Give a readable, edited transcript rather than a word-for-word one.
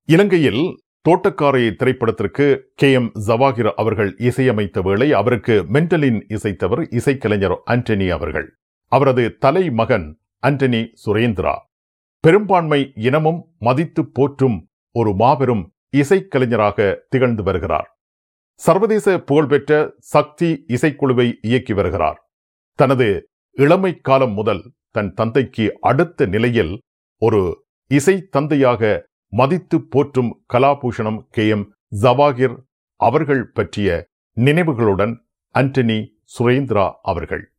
இலங்கையில் தோட்டக்காரை திரைப்படத்திற்கு KM ஜவாகிர் அவர்கள் இசையமைத்த வேளை அவருக்கு மென்டலின் இசைத்தவர் இசைக்கலைஞர் ஆண்டனி அவர்கள். அவரது தலைமகன் ஆண்டனி சுரேந்திரா பெரும்பான்மை இனமும் மதித்து போற்றும் ஒரு மாபெரும் இசைக்கலைஞராக திகழ்ந்து வருகிறார். சர்வதேச புகழ்பெற்ற சக்தி இசைக்குழுவை இயக்கி வருகிறார். தனது இளமை காலம் முதல் தன் தந்தைக்கு அடுத்த நிலையில் ஒரு இசை தந்தையாக மதித்து போற்றும் கலாபூஷணம் KM ஜவாகிர் அவர்கள் பற்றிய நினைவுகளுடன் ஆண்டனி சுரேந்திரா அவர்கள்.